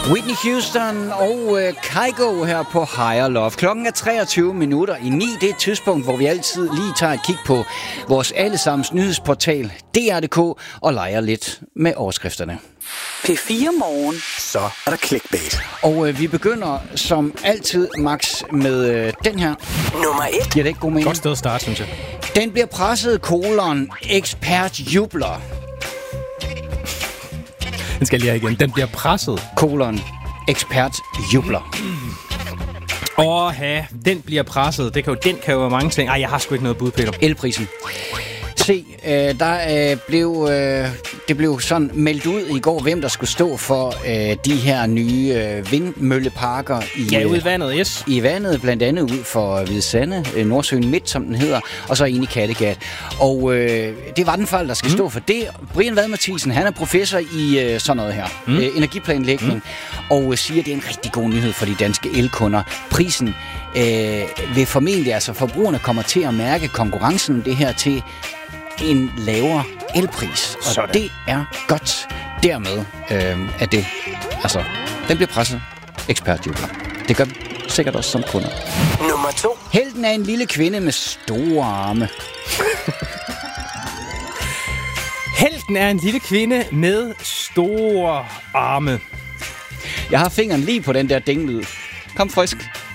Whitney Houston og Kygo her på Higher Love. Klokken er 23:09. Det er et tidspunkt, hvor vi altid lige tager et kig på vores allesammens nyhedsportal DR.dk og leger lidt med overskrifterne. P4 Morgen. Så er der clickbait. Og vi begynder som altid, Max, med den her. Nummer 1. Giver det ikke god mening? Godt sted at starte, synes jeg. Den bliver presset, ekspert jubler. Den skal jeg lige have igen. Den bliver presset. Ekspert jubler. Den bliver presset. Den kan jo være mange ting. Ej, jeg har sgu ikke noget bud, Peter. Elprisen. Se, det blev sådan meldt ud i går, hvem der skulle stå for de her nye vindmølleparker ude i vandet, yes. I vandet, blandt andet ud for Hvide Sande, Nordsøen Midt, som den hedder, og så ind i Kattegat. Og det var den fald, der skal stå for det. Brian Vad Mathiesen, han er professor i sådan noget her, energiplanlægning, og siger, at det er en rigtig god nyhed for de danske elkunder. Prisen vil formentlig, altså forbrugerne kommer til at mærke konkurrencen om det her til en lavere elpris. Og sådan. Det er godt. Dermed er det, altså, den bliver presset. Ekspertjubler. Det gør sikkert også som kunder. Nummer 2. Helten er en lille kvinde med store arme. Helten er en lille kvinde med store arme. Jeg har fingeren lige på den der dinglyd. Kom frisk.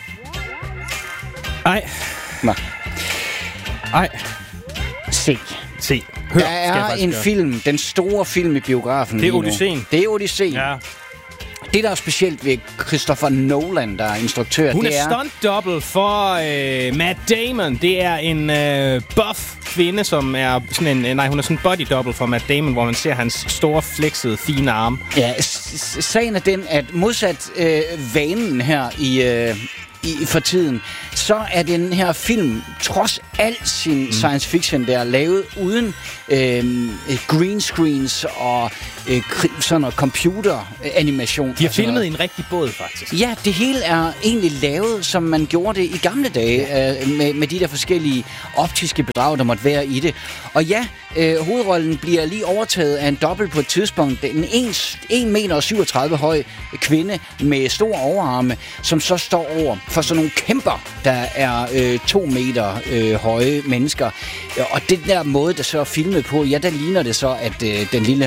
Ej. Nå. Ej. Se. Hør, der er en film, den store film i biografen. Det er Odysseen. Det er Odysseen. Ja. Det, der er specielt ved Christopher Nolan, der er instruktør, Hun det er stunt-double for Matt Damon. Det er en buff kvinde, som er sådan en... hun er sådan en body-double for Matt Damon, hvor man ser hans store, flexede, fine arme. Ja, sagen er den, at modsat vanen her for tiden, så er den her film, trods alt sin science fiction, der er lavet uden green screens og sådan noget computeranimation. De har filmet i en rigtig båd, faktisk. Ja, det hele er egentlig lavet, som man gjorde det i gamle dage, med de der forskellige optiske bedrag, der måtte være i det. Og ja, hovedrollen bliver lige overtaget af en dobbelt på et tidspunkt. En 1,37 meter høj kvinde med stor overarme, som så står over for sådan nogle kæmper, der er 2 meter høje mennesker. Og det der måde, der så er filmet på, ja, der ligner det så, at den lille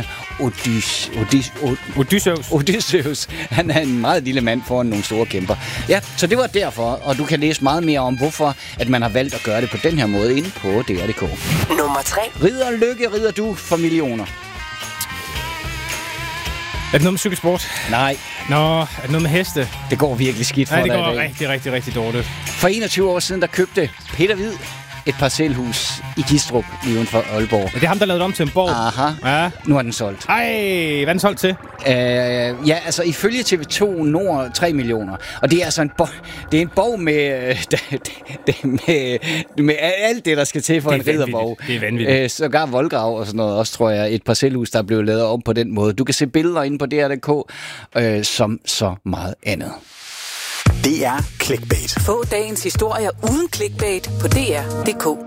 Odysseus, han er en meget lille mand foran nogle store kæmper. Ja, så det var derfor, og du kan læse meget mere om, hvorfor at man har valgt at gøre det på den her måde inde på DR.dk. Nummer 3. Rider du for millioner? Er det noget med cykelsport? Nej. Nå, er det noget med heste? Det går virkelig skidt for dig i dag. Nej, det går rigtig, rigtig dårligt. For 21 år siden, der købte Peter Hvid et parcelhus i Gistrup, lige uden for Aalborg. Det er ham, der lavede om til en borg. Aha. Ja. Nu er den solgt. Ej, hvad er den solgt til? Ja, altså ifølge TV2 Nord 3 millioner. Og det er altså en borg med alt det, der skal til for en ridderborg. Det er vanvittigt. Sågar voldgrav og sådan noget også, tror jeg. Et parcelhus, der er blevet lavet om på den måde. Du kan se billeder inde på DR.dk, som så meget andet. Det er clickbait. Få dagens historier uden clickbait på DR.dk.